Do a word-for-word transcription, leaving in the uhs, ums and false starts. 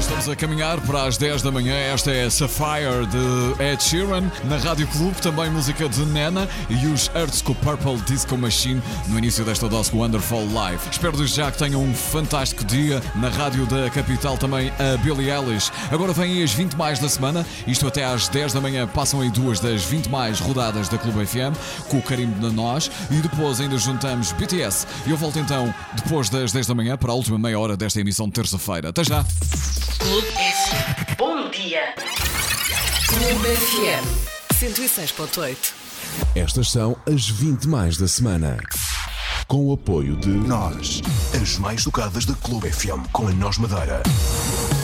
Estamos a caminhar para as dez da manhã. Esta é Sapphire de Ed Sheeran. Na Rádio Clube também música de Nena e os Earth's Purple Disco Machine no início desta dose Wonderful Life. Espero desde já que tenham um fantástico dia. Na rádio da capital também a Billie Eilish. Agora vêm as vinte mais da semana. Isto até às dez da manhã passam aí duas das vinte mais rodadas da Clube F M com o carimbo de nós. E depois ainda juntamos B T S. E eu volto então depois das dez da manhã para a última meia hora desta emissão de terça-feira. Até já! Clube F M. Bom dia. Clube F M cento e seis ponto oito. Estas são as vinte mais da semana. Com o apoio de Nós, as mais tocadas da Clube F M com a Nós Madeira.